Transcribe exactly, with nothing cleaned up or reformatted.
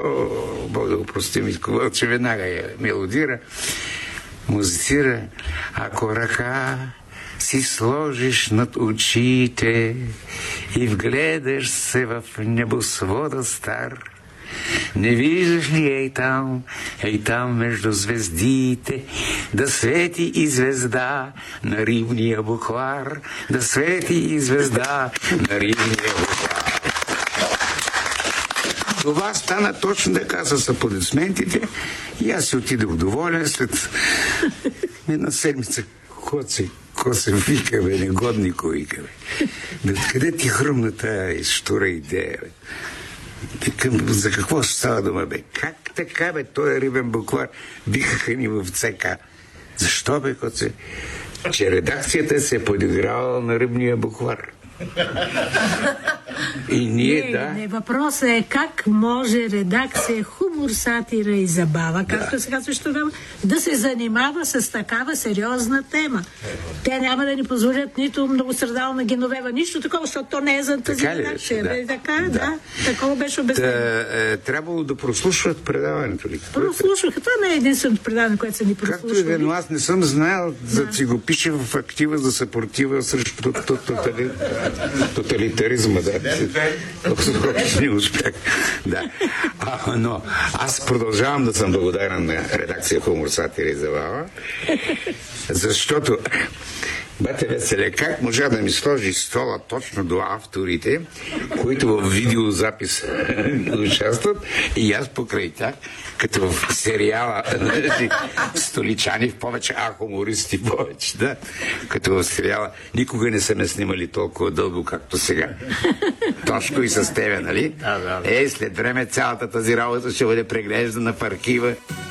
Бог да го прости, Митко Вълчев веднага я мелодира, музицира. Ако ръка си сложиш над очите и вгледаш се в небосвода стар, не виждаш ли ей там, ей там между звездите, да свети и звезда на рибния буквар, да свети и звезда на рибния буквар. Това стана точно така с аплодисментите и аз си отидох доволен след една седмица. Коце, коце, вика, бе, негоднико, вика, бе. Къде ти хрумна тая изштура идея, бе? Викам, за какво става дума, бе? Как така, бе, той е рибен буквар? Викаха ни в ЦК. Защо, бе, коце? Че редакцията се е подигравала на рибния буквар. И ние, не, да... Не, въпросът е как може редакция, хумор, сатира и забава, както да се казваш тогава, да се занимава с такава сериозна тема. Те няма да ни позволят нито Многострадална Геновева, нищо такова, защото то не е за тази редакция. Да. Така, да. да. Такова беше обяснено. Е, трябвало да прослушват предаването ли? Прослушваха. Това не е единственото предаване, което са ни прослушвали. Както и да, но аз не съм знаел, да, да си го пише в актива за съпротива срещу тоталитаризма, да. Не успях. Да. А, но аз продължавам да съм благодарен на редакция Хумор, сатира и забава, защото бате Веселе, как можа да ми сложи стола точно до авторите, които в видеозапис участват, и аз покрай тях, като в сериала Столичани в повече, а хумористи повече, да, като в сериала никога не са ме снимали толкова дълго, както сега. Тошко и с тебе, нали? Да, да, да. Е, след време цялата тази работа ще бъде преглеждана в архива.